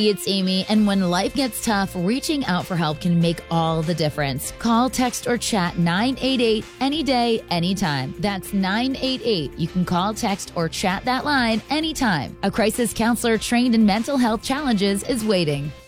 It's Amy, and when life gets tough, reaching out for help can make all the difference. Call, text, or chat 988 any day, anytime. That's 988. You can call, text, or chat that line anytime. A crisis counselor trained in mental health challenges is waiting.